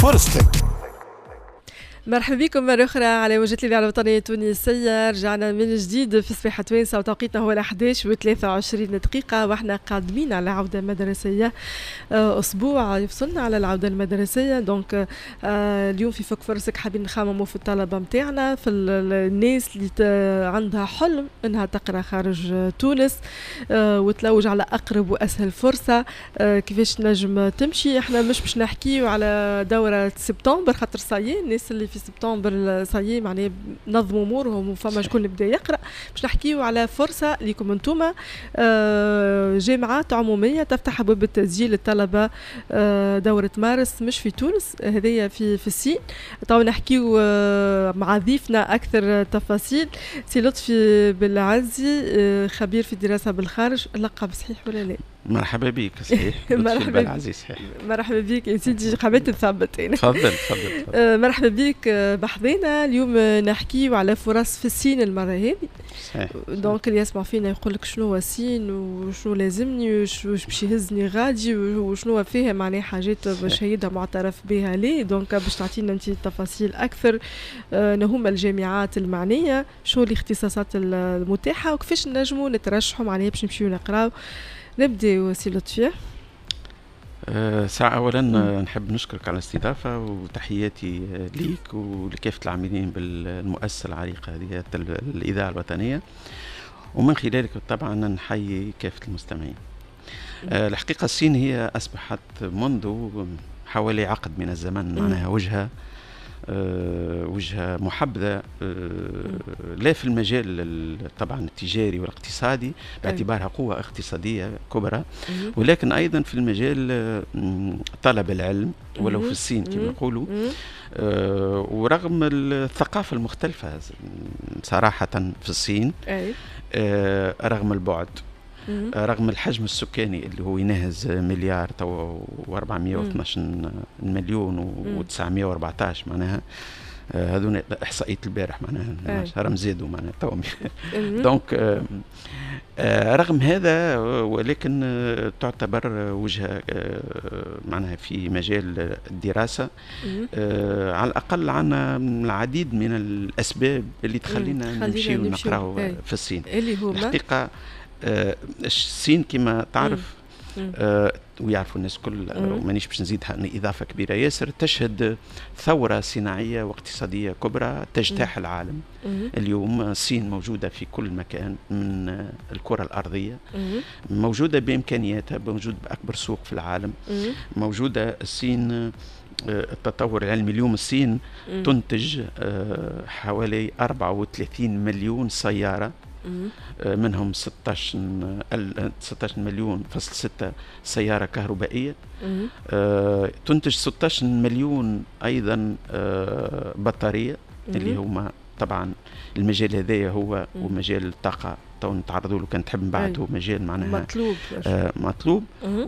فرصتك. مرحبا بكم مرة أخرى على موجة الإذاعة الوطنية التونسية. رجعنا من جديد في صباح توانسة وتوقيتنا هو 11:23 واحنا قادمين على عودة مدرسية. أسبوع يفصلنا على العودة المدرسية. دونك اليوم في فك فرصك حابين نخمموا في الطلبة متاعنا، في الناس اللي عندها حلم إنها تقرأ خارج تونس وتلوج على أقرب وأسهل فرصة. كيفاش نجم تمشي؟ احنا مش باش نحكيو على دورة سبتمبر خاطر صايي الناس اللي في سبتمبر صايي معناه نظموا امورهم وفما شكون بدا يقرا. باش نحكيو على فرصه ليكم انتوما. جامعات عموميه تفتح ابواب التسجيل للطلبه دوره مارس مش في تونس، هذه في الصين. طبعا نحكيو مع ضيفنا اكثر تفاصيل. سي لطفي بالعزي خبير في الدراسه بالخارج، اللقب صحيح ولا لا؟ مرحبا بك. صحيح. مرحبا بالعزيز. صحيح. مرحبا بك يا سيدي، حبيت نثبت يعني. تفضل. مرحبا بك بحضينا. اليوم نحكيو على فرص في الصين المره هذه. صحيح. دونك اللي يسمع فينا يقول لك شنو هو الصين وشنو لازمني وش باش يهزني غادي وشنو فيها معناها حاجات باش هيدا معترف بها ليه. دونك باش تعطينا انت تفاصيل اكثر. هما الجامعات المعنيه، شو الاختصاصات المتاحه وكيفاش نجموا نترشحوا معناها باش نمشيو نقراو. نبدأ سي لطفي. ساعة أولا نحب نشكرك على الاستضافة وتحياتي ليك ولكافة العاملين بالمؤسسة العريقة هذه الإذاعة الوطنية، ومن خلالك طبعا نحيي كافة المستمعين. الحقيقة الصين هي أصبحت منذ حوالي عقد من الزمن معناها وجهة محبذة لا في المجال طبعا التجاري والاقتصادي باعتبارها قوة اقتصادية كبرى، ولكن أيضا في المجال طلب العلم ولو في الصين كما يقولوا. ورغم الثقافة المختلفة صراحة في الصين، رغم البعد، رغم الحجم السكاني اللي هو يناهز مليار و412 مليون و914 معناها هذون احصائيه البارح معناها رم زادوا معناها توم. دونك رغم هذا ولكن تعتبر وجهه معناها في مجال الدراسه. على الاقل عنا العديد من الاسباب اللي تخلينا نمشيو ونقراو في الصين. اللي هو الحقيقه الصين كما تعرف ويعرفوا الناس كل ومانيش باش نزيدها إضافة كبيرة ياسر، تشهد ثورة صناعية واقتصادية كبرى تجتاح العالم. اليوم الصين موجودة في كل مكان من الكرة الأرضية، موجودة بإمكانياتها، موجود بأكبر سوق في العالم، موجودة الصين. التطور العلمي اليوم الصين تنتج حوالي 34 مليون سيارة، منهم 16 مليون فاصل 6 سيارة كهربائية. تنتج 16 مليون أيضا بطارية، اللي هما طبعا المجال هذا هو ومجال الطاقة نتعرضوا له كان تحب نبعثوا مجال معناها مطلوب.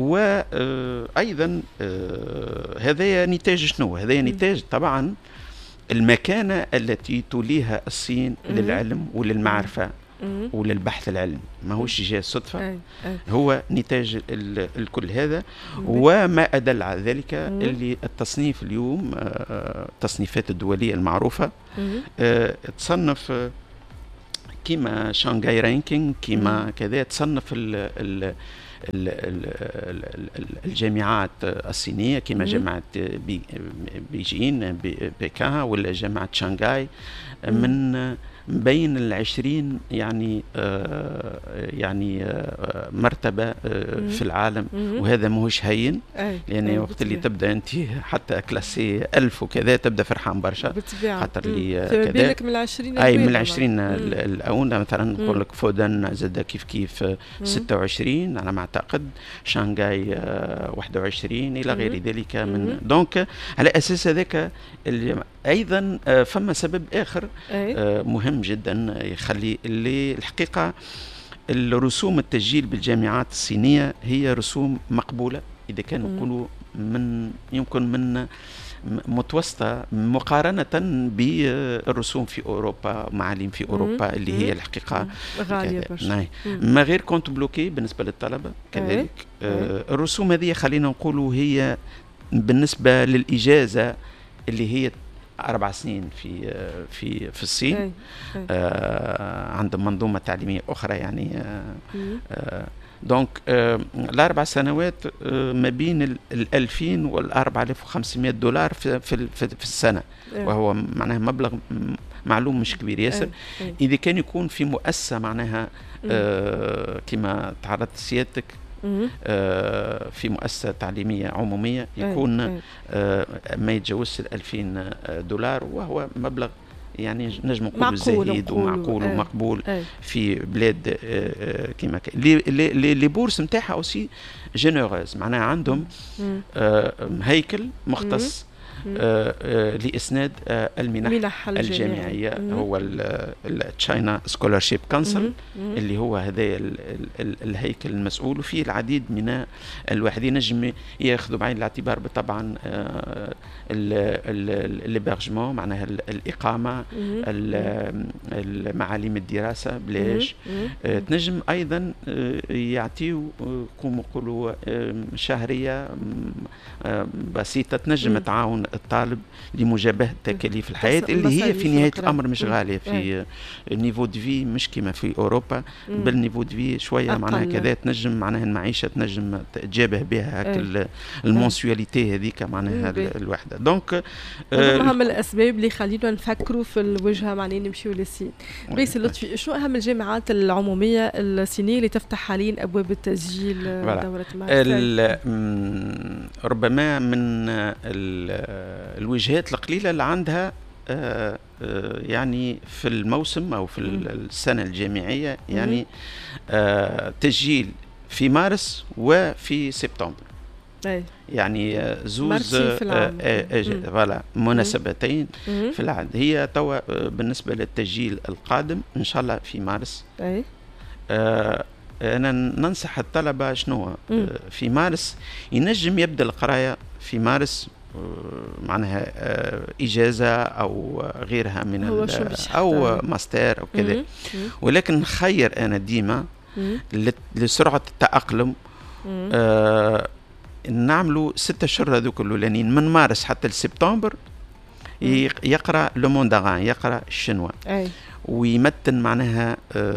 وأيضا هذا نتاج شنو؟ هذا نتاج طبعا المكانة التي توليها الصين للعلم وللمعرفة وللبحث العلمي. ما هوش جاء صدفة، هو نتاج الكل هذا. وما أدل على ذلك اللي التصنيف اليوم التصنيفات الدولية المعروفة تصنف كما شانغاي رانكينج كما كذا، تصنف الجامعات الصينية كما جامعة بيجين بكين ولا جامعة شانغاي من بين 20 يعني مرتبة في العالم. وهذا ماهوش هين، يعني وقت اللي تبدا انت حتى كلاسي 1000 وكذا تبدا فرحان برشا خاطر اللي كذا من 20 اي من 20 الاولى مثلا نقول لك فودن زاد كيف 26 على ما اعتقد، شانغاي 21 الى غير ذلك من دونك على اساس هذاك ايضا فما سبب اخر مهم جدا يخلي اللي الحقيقه الرسوم التسجيل بالجامعات الصينيه هي رسوم مقبوله اذا كان نقولوا يمكن من متوسطة مقارنة بالرسوم في أوروبا، معالم في أوروبا اللي هي الحقيقة غالية برشا. ما غير كونت بلوكي بالنسبة للطلبة كذلك. الرسوم هذه خلينا نقولوا هي بالنسبة للإجازة اللي هي 4 سنين في الصين. عندهم منظومة تعليمية أخرى يعني. دونك ال4 سنوات ما بين 2000 وال4500 دولار في السنة، وهو معناها مبلغ معلوم مش كبير ياسر. إذا كان يكون في مؤسسة معناها كما تعرضت سيادتك في مؤسسة تعليمية عمومية يكون ما يتجاوزش 2000 دولار، وهو مبلغ يعني نجم نقول زهيد ومعقول ومقبول في بلاد كما لي بورس نتاعها اوسي جينيروز، معناها عندهم هيكل مختص لإسناد المنح الجامعية، هو التشاينا سكولارشيب كونسل اللي هو هذا الهيكل المسؤول، وفيه العديد من الواحد ينجم ياخذوا بعين الاعتبار طبعا البرجمون، معناها الإقامة، المعالم الدراسة بلاش، تنجم أيضا يعطيو كما نقولوا شهرية بسيطة تنجم تعاون الطالب لمجابهة تكاليف الحياة اللي هي في نهاية الأمر مش غالية في النيفو دي في، مش كما في أوروبا، بل نيفو دي في شوية معناها كذا تنجم معناها المعيشة تنجم تجابه بها المونسياليتي هذيك معناها الوحدة. دونك أهم الأسباب اللي خلينا نفكروا في الوجهة معناها نمشيو للصين. بيس لطفي، شو أهم الجامعات العمومية الصينية اللي تفتح حاليا أبواب التسجيل دورة ماستر؟ ربما من الوجهات القليلة اللي عندها يعني في الموسم أو في السنة الجامعية يعني تسجيل في مارس وفي سبتمبر، يعني زوز فوالا مناسبتين في العام. هي توا بالنسبة للتسجيل القادم إن شاء الله في مارس. أنا ننصح الطلبة شنو في مارس ينجم يبدأ القراية في مارس، معناها إجازة أو غيرها من أو ماستر أو كذا، ولكن نخير أنا ديما لسرعة التأقلم نعملوا 6 أشهر هذوك الأولانيين من مارس حتى لسبتمبر يقرأ لو موندغان، يقرأ الشنوا ويمتن معناها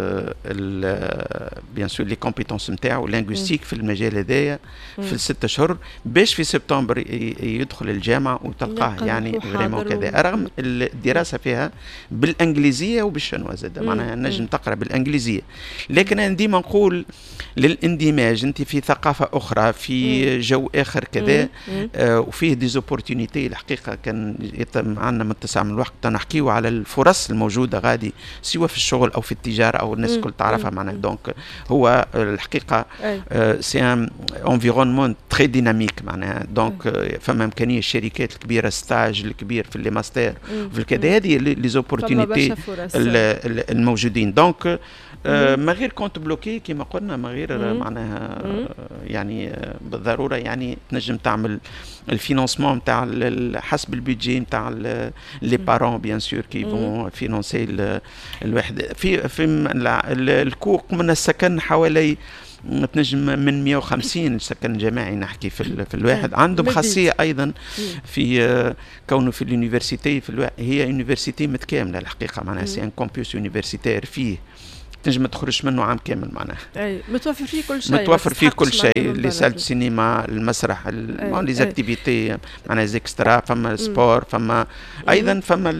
بيان سور لي كومبيتونس نتاعو لينغويستيك في المجال هذايا في 6 أشهر، باش في سبتمبر يدخل الجامعة وتلقاه يعني فريمون كذا، رغم الدراسة فيها بالانجليزية وبالشنوا زاد، معناها نجم تقرأ بالانجليزية، لكن انا ديما نقول للاندماج انت في ثقافة اخرى في جو اخر كذا، وفيه ديزوبورتونيتي. الحقيقة كان عندنا متسع من الوقت نحكيو على الفرص الموجودة غادي سواء في الشغل او في التجاره او الناس الكل تعرفها معناها. دونك هو الحقيقه سي ان انفيرونمون تري ديناميك معناها. دونك فما امكانيه الشركات الكبيره ستاج الكبير في لي ماستر في الكذا، هذه لي زوبورتونيتي الموجودين. دونك ما غير كونت بلوكي كما قلنا، ما غير معناها يعني بالضروره يعني تنجم تعمل الفينانسمون نتاع حسب البيدجي نتاع لي بارون بيان سور كي فون فينانسي الواحد في الكوق من السكن حوالي تنجم من 150 سكن جماعي نحكي في الواحد. عندهم خاصيه ايضا في كونه في اليونيفرسيتي هي يونيفرسيتي متكامله الحقيقه معناها سي ان كامبيوس يونيفرسيتير فيه تنجم تخرج منه عام كامل معناها. اي متوفر فيه كل شيء، متوفر فيه كل شيء، لي سال السينما، المسرح، لي زاكتيفيتي معناها زيكسترا، فما السبور، فما ايضا فما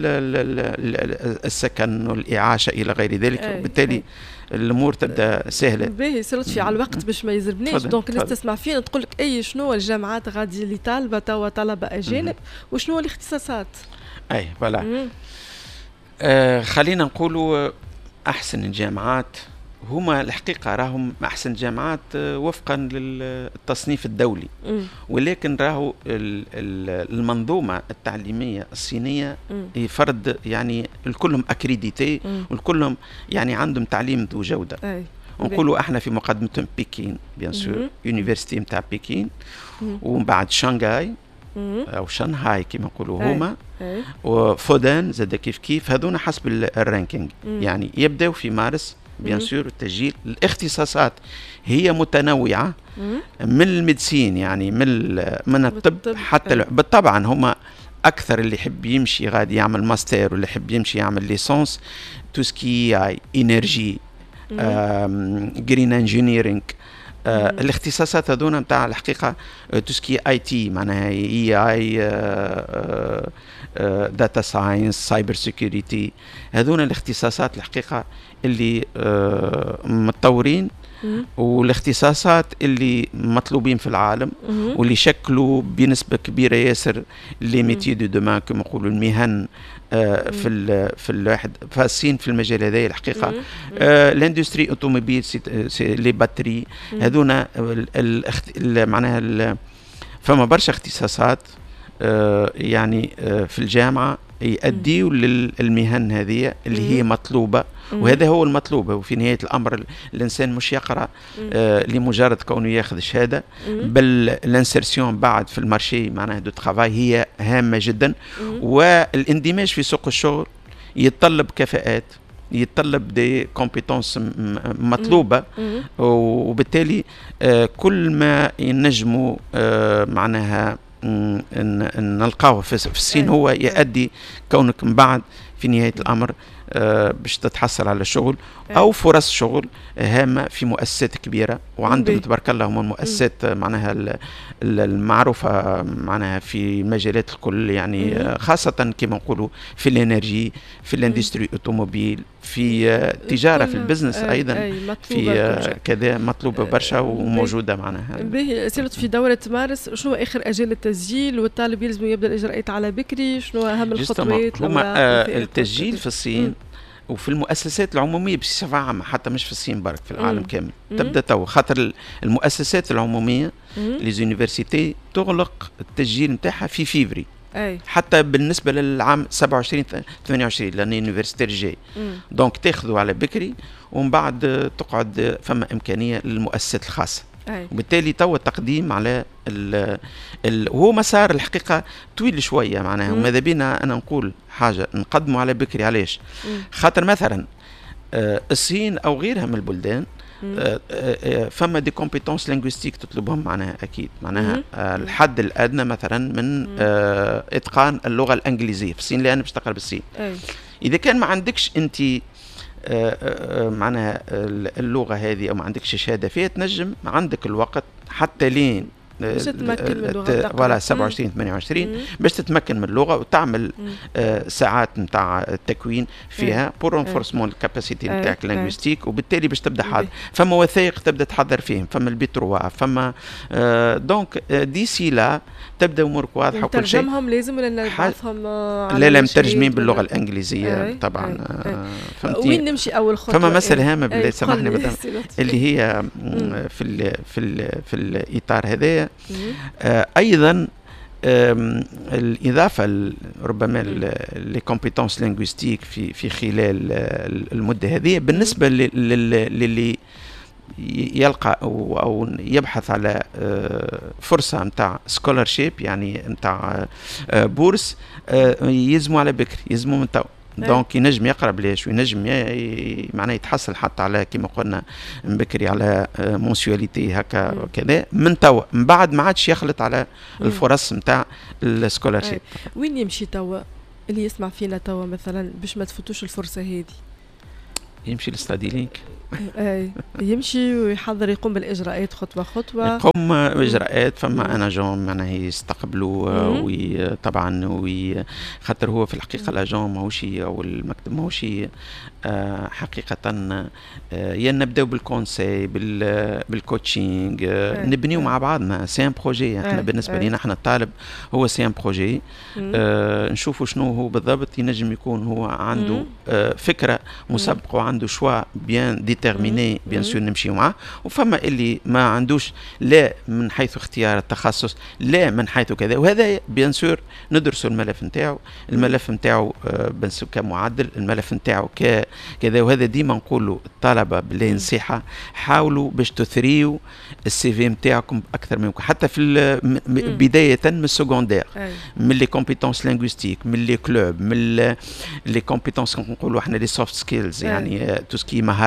السكن والاعاشه الى غير ذلك، وبالتالي الامور تبدا سهله. باهي سي لطفي على الوقت باش ما يزربناش، دونك الناس تسمع فينا تقول لك اي شنو الجامعات غادي اللي طالبه توا طلبه اجانب وشنو الاختصاصات؟ اي فوالا خلينا نقولوا أحسن الجامعات هما الحقيقة راهم أحسن جامعات وفقا للتصنيف الدولي، ولكن راهو المنظومة التعليمية الصينية فرد يعني الكلهم أكريديتي والكلهم يعني عندهم تعليم ذو جودة. نقولوا احنا في مقدمة بكين بيان سور يونيفرسيتي متاع بكين، ومن بعد شانغهاي او شنغهاي كما نقولوا هما، وفودان زاد كيف هذونا حسب الرانكينج يعني يبداو في مارس بيان سور التسجيل. الاختصاصات هي متنوعة من الميدسين، يعني من الطب حتى بالطبع هما أكثر اللي يحب يمشي غادي يعمل ماستر، واللي يحب يمشي يعمل ليسونس توسكي انرجي جرين انجينيرينج. الاختصاصات هذونا نتاع الحقيقة توسكي اي تي، معناها اي اي داتا ساينس سايبر سيكوريتي، هذونا الاختصاصات الحقيقة اللي متطورين والاختصاصات اللي مطلوبين في العالم واللي شكلوا بنسبة كبيرة ياسر لي ميتي دو دومان كما نقولوا المهن في الواحد فاسين في المجال هذا الحقيقة. الاندستري اوتوموبيل لي باتري هذونا معناها فما برشا اختصاصات يعني في الجامعة يؤديوا للمهن هذه اللي هي مطلوبة، وهذا هو المطلوب. وفي نهاية الأمر الإنسان مش يقرأ لمجرد كونه ياخذ شهادة، بل الانسرسيون بعد في المارشي معناها دو ترافاي هي هامة جدا، والاندماج في سوق الشغل يتطلب كفاءات، يتطلب دي كومبيتونس مطلوبة، وبالتالي كل ما ينجموا معناها نلقاه في الصين هو يؤدي كونك من بعد في نهاية الأمر باش تتحصل على شغل أو فرص شغل هامة في مؤسسات كبيرة. وعندهم تبارك الله هم المؤسسات معناها المعروفة معناها في المجالات الكل، يعني خاصة كما نقولوا في الانرجي، في الاندستري اوتوموبيل، في التجارة، في البزنس أيضا في كذا مطلوبة برشا وموجودة معناها. سيرت في دورة مارس شنو آخر أجال التسجيل، والطالب يلزم يبدأ الإجراءات على بكري؟ شنو أهم الخطوات؟ هما التسجيل في الصين وفي المؤسسات العمومية بصفة عامة، حتى مش في الصين برك، في العالم كامل تبدأ تو، خاطر المؤسسات العمومية لي زونيفرسيتي تغلق التسجيل نتاعها في فيفري، حتى بالنسبة للعام 27 28 لأن يونيفرسيتي جاي دونك تاخذوا على بكري، ومن بعد تقعد فما إمكانية للمؤسسات الخاصة. وبالتالي تو التقديم على وهو مسار الحقيقة طويل شوية معناها. وماذا بينا أنا نقول حاجة نقدموا على بكري، علاش؟ خاطر مثلا الصين أو غيرها من البلدان فما دي كومبيتونس لينغويستيك تطلبهم معناها أكيد، معناها الحد الأدنى مثلا من إتقان اللغة الإنجليزية في الصين، لأن باش تقرا بالصين. إذا كان ما عندكش أنت معناها اللغة هذه أو ما عندكش شهادة فيها، تنجم عندك الوقت حتى لين ولا 27 28 باش تتمكن من اللغة وتعمل ساعات نتاع التكوين فيها بور رونفورسمون الكاباسيتي نتاعك لينغويستيك، وبالتالي باش تبدا حاضر. فما وثائق تبدا تحضر فيهم، فما البيتروا، فما دونك ديسي لا تبدا امورك واضحه وكل شيء. ترجمهم لازم ولا نبعثهم؟ لا مترجمين باللغه الانجليزيه طبعا. وين نمشي اول خطوه؟ فما مساله هامه بالله سامحني مدام اللي هي في الاطار هذايا ايضا الإضافة ربما لي كومبيتونس لينغويستيك في خلال المدة هذه بالنسبة للي يلقى أو يبحث على فرصة متاع سكولارشيب، يعني متاع بورس، يلزموا على بكري، يلزموا من تو. دونك ينجم يقرا بلاش، وينجم معناه يتحصل حتى على كما قلنا من بكري على مونسياليتي هكا وكذا من توا. من بعد ما عادش يخلط على الفرص نتاع السكولارشيب. وين يمشي توا اللي يسمع فينا توا مثلا باش ما تفوتوش الفرصه هذه؟ يمشي لستادي لينك. يمشي ويحضر، يقوم بالاجراءات خطوه خطوه، يقوم باجراءات. فما انا جون معناها يستقبلوا طبعا خاطر هو في الحقيقه الاجون ماهوش او المكتب ماهوش حقيقه نبداو بالكونساي بالكوتشينغ، نبنيو مع بعضنا. سي ان بروجي احنا بالنسبه لنا احنا الطالب هو سي ان بروجي، نشوفوا شنو هو بالضبط. ينجم يكون هو عنده فكره مسبقه وعنده شوا بيان ديتيرميني بيان سور نمشي معاه، وفما اللي ما عندوش لا من حيث اختيار التخصص لا من حيث كذا، وهذا بيان سور ندرسوا الملف نتاعو. الملف نتاعو كمعدل، الملف نتاعو كذا. وهذا ديما نقولوا الطلبه بالله نصيحه، حاولوا باش تثريوا السي في نتاعكم اكثر من يمكن، حتى في بدايه من السكوندير، من لي كومبيتونس لينغويستيك، من لي كلوب، من لي كومبيتونس نقولوا احنا لي سوفت سكيلز، يعني توسكي مهارات ناعمه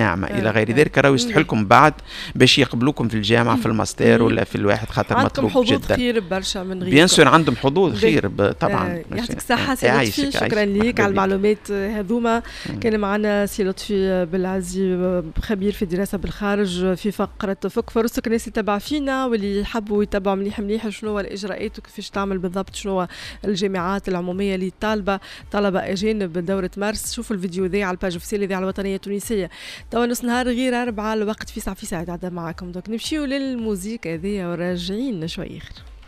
ناعمه الى غير ذلك، راهو يصلح لكم بعد باش يقبلوكم في الجامعه في الماستر ولا في الواحد، خاطر مطلوب جدا. عندكم حظوظ خير برشا من غيركم. بيان سور عندهم حظوظ خير طبعا. يعطيك الصحه سي لطفي، شكرا ليك على المعلومات هذوما. كان معنا سي لطفي بالعزي، خبير في دراسه بالخارج، في فقره فك فرصك. الناس يتابع فينا واللي يحبوا يتابعوا مليح مليح شنو هو الاجراءات وكيفاش تعمل بالضبط، شنو هو الجامعات العموميه اللي طلبه اجانب دوره مارس. شوفوا الفيديو ذي على الباج اوفيسيال الاذاعه الوطنيه التونسيه. توا نص نهار غير 4 الوقت في ساعه قاعده معاكم، دوك نمشيو للموسيقى هذيا وراجعين شوي اخر.